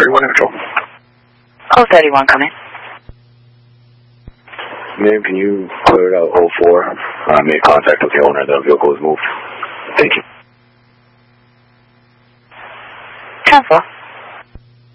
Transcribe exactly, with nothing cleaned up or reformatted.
thirty-one Central. oh thirty-one, come in. Ma'am, can you clear it out oh four? I made contact with the owner. The vehicle was moved. Thank you. ten four.